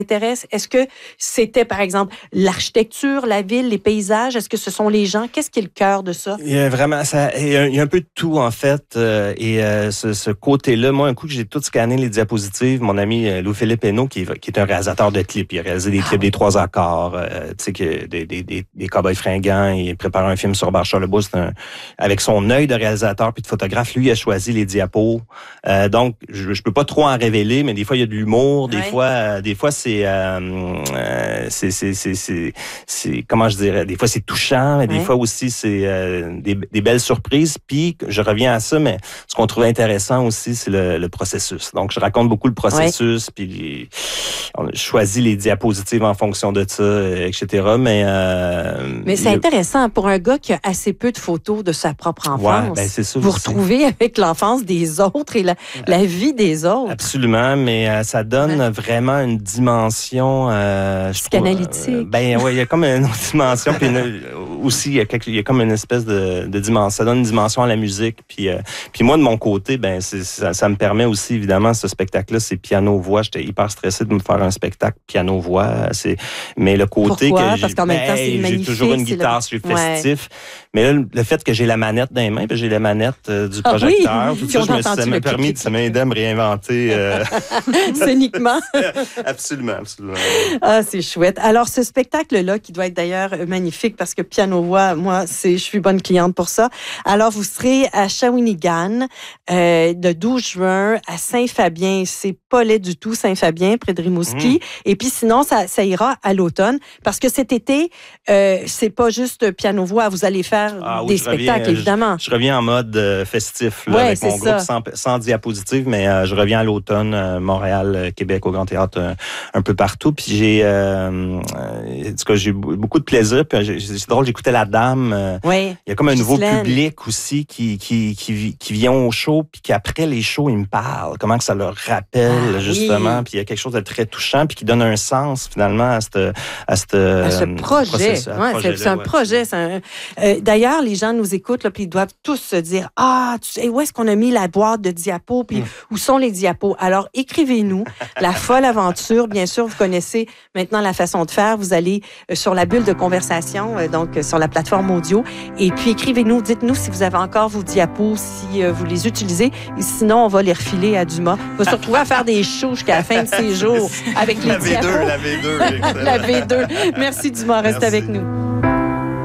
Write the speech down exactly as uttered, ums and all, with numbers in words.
intéresse? Est-ce que c'était, par exemple, l'architecture, la ville, les paysages? Est-ce que ce sont les gens? Qu'est-ce qui est le cœur de ça? Il y a vraiment, ça, il y a, il y a un peu de tout, en fait. Euh, et euh, ce, ce côté-là, moi, un coup que j'ai tout scanné les diapositives, mon ami Louis-Philippe Hainaut, qui, qui est un réalisateur de clips, il a réalisé des clips ah, des Trois Accords, euh, tu sais, que des, des, des, des Cowboys fringants, il prépare un film sur Bachar Lebois, c'est un, avec son œil de réalisateur puis de photographe, lui, il a choisi les diapos. Euh, donc, je, je peux pas trop en révéler, mais des fois, il y a de l'humour, des ouais. fois, euh, des fois, c'est Euh, euh, c'est, c'est, c'est, c'est, c'est, comment je dirais, des fois c'est touchant, mais ouais. des fois aussi c'est euh, des, des belles surprises. Puis je reviens à ça, mais ce qu'on trouve intéressant aussi, c'est le, le processus. Donc je raconte beaucoup le processus, ouais. puis on choisit les diapositives en fonction de ça, et cetera. Mais euh, mais c'est a... intéressant pour un gars qui a assez peu de photos de sa propre enfance. Ouais, ben c'est ça. Vous vous retrouvez avec l'enfance des autres et la, la vie des autres. Absolument, mais euh, ça donne ouais. vraiment une dimension Euh, psychanalytique. Euh, ben ouais, il y a comme une autre dimension, puis une, aussi il y, a quelque, il y a comme une espèce de, de dimension. Ça donne une dimension à la musique. Puis, euh, puis moi de mon côté, ben c'est, ça, ça me permet aussi évidemment ce spectacle-là, c'est piano-voix. J'étais hyper stressé de me faire un spectacle piano-voix. C'est, mais le côté Pourquoi? que parce qu'en ben, même temps c'est magnifique. J'ai toujours une guitare, le... je suis festif. Ouais. Mais là, le fait que j'ai la manette dans les mains, ben, j'ai la manette euh, du projecteur. Ah oui, tout ça, je me, ça m'a permis, ça m'a aidé à me réinventer euh... scéniquement. Absolument, absolument. Ah, c'est chouette. Alors, ce spectacle-là, qui doit être d'ailleurs magnifique parce que piano-voix, moi, c'est, je suis bonne cliente pour ça. Alors, vous serez à Shawinigan euh, le douze juin, à Saint-Fabien. C'est pas laid du tout, Saint-Fabien, près de Rimouski. Mmh. Et puis, sinon, ça, ça ira à l'automne parce que cet été, euh, c'est pas juste piano-voix. Vous allez faire ah, des oui, spectacles, reviens, évidemment. Je, je reviens en mode euh, festif là, ouais, avec mon ça. groupe sans, sans diapositive, mais euh, je reviens à l'automne, euh, Montréal, euh, Québec, au Grand Théâtre, euh, un peu partout. Puis j'ai, euh, euh, en tout cas, j'ai eu beaucoup de plaisir. Puis j'ai, c'est drôle, j'écoutais La Dame. Euh, oui, il y a comme un nouveau Ghislaine. public aussi qui, qui, qui, qui vient au show, puis qu'après les shows, ils me parlent. Comment que ça leur rappelle, ah, justement. Oui. Puis il y a quelque chose de très touchant, puis qui donne un sens, finalement, à, cette, à, cette, à ce projet. À ouais, projet c'est, c'est un ouais. projet. C'est un, euh, d'ailleurs, les gens nous écoutent, là, puis ils doivent tous se dire, ah, tu sais, où est-ce qu'on a mis la boîte de diapos, puis mm. où sont les diapos? Alors, écrivez-nous La Folle Aventure. Bien sûr, vous connaissez maintenant la façon de faire. Vous allez euh, sur la bulle de conversation, euh, donc euh, sur la plateforme audio, et puis écrivez-nous, dites-nous si vous avez encore vos diapos, si euh, vous les utilisez, et sinon, on va les refiler à Dumas. On va se retrouver à faire des shows jusqu'à la fin de ces jours avec les la diapos. V deux, la V deux, la V deux. Merci Dumas, reste Merci. avec nous.